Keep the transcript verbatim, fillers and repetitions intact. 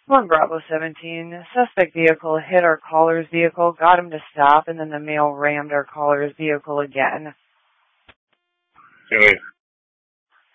One Bravo seventeen, suspect vehicle hit our caller's vehicle, got him to stop, and then the male rammed our caller's vehicle again. Anyway,